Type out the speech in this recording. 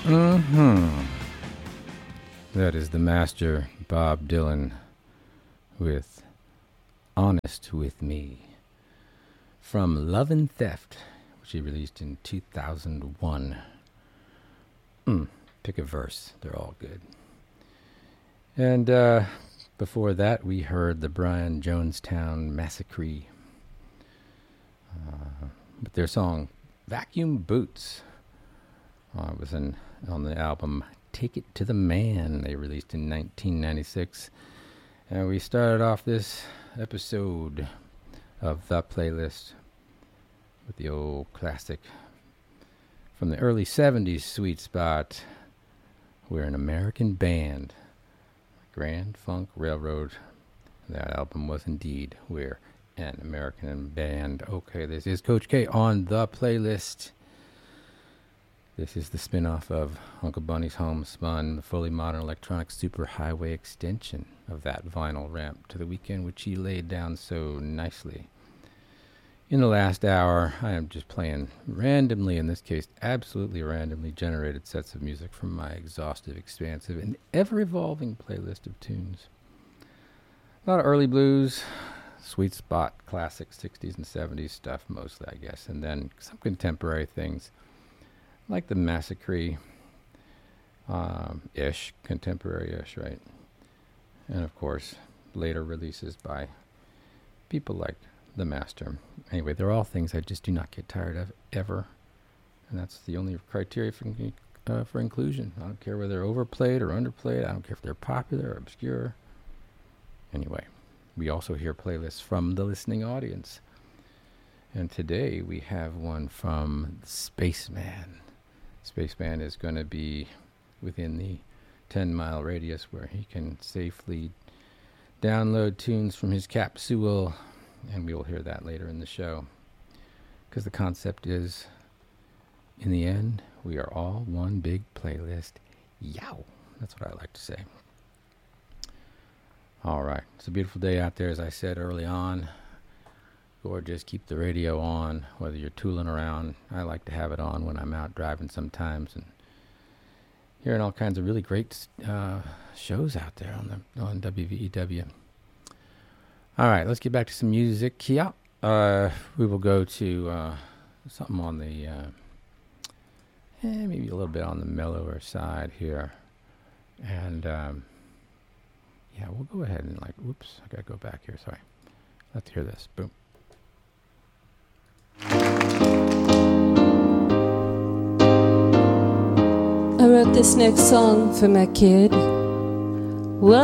That is the master Bob Dylan with Honest With Me from Love and Theft, which he released in 2001. Pick a verse. They're all good. And before that, we heard the Brian Jonestown Massacre with their song Vacuum Boots. It was on the album Take It to the Man they released in 1996. And we started off this episode of The Playlist with the old classic from the early 70s, Sweet Spot. We're an American band, Grand Funk Railroad. That album was indeed We're an American Band. Okay, this is Coach K on The Playlist. This is the spin-off of Uncle Bunny's Homespun, the fully modern electronic superhighway extension of that vinyl ramp to the weekend, which he laid down so nicely. In the last hour, I am just playing randomly, in this case, absolutely randomly generated sets of music from my exhaustive, expansive, and ever-evolving playlist of tunes. A lot of early blues, Sweet Spot, classic 60s and 70s stuff mostly, I guess, and then some contemporary things like the Massacre, contemporary-ish, right? And of course, later releases by people like the Master. Anyway, they're all things I just do not get tired of, ever. And that's the only criteria for inclusion. I don't care whether they're overplayed or underplayed. I don't care if they're popular or obscure. Anyway, we also hear playlists from the listening audience. And today we have one from Spaceman. Spaceman is going to be within the 10-mile radius where he can safely download tunes from his capsule, and we will hear that later in the show. Because the concept is, in the end, we are all one big playlist. Yow! That's what I like to say. All right. It's a beautiful day out there, as I said early on. Gorgeous. Keep the radio on, whether you're tooling around. I like to have it on when I'm out driving sometimes, and hearing all kinds of really great shows out there on WVEW. All right, let's get back to some music. Yeah, we will go to something on the maybe a little bit on the mellower side here, and yeah, we'll go ahead and whoops, I gotta go back here. Sorry. Let's hear this. Boom. I wrote this next song for my kid. Well,